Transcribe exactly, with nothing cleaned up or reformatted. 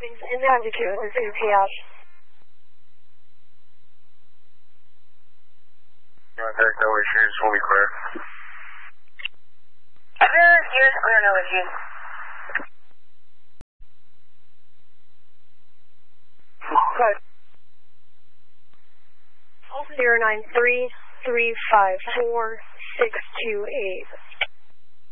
in the altitude is two chaos. Contact, no issues, we'll be clear. Clear, here's clear, no issues. Okay. Zero nine three three five four six two eight.